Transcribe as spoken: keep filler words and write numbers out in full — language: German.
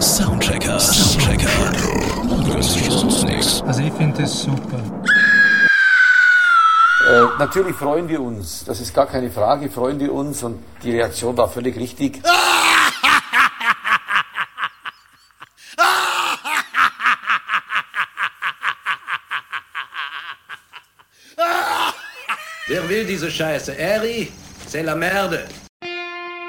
Soundchecker. Soundchecker. Das ist sonst nichts. Also ich finde das super. Äh, natürlich freuen wir uns, das ist gar keine Frage, freuen wir uns und die Reaktion war völlig richtig. Wer will diese Scheiße? Eri, c'est la merde.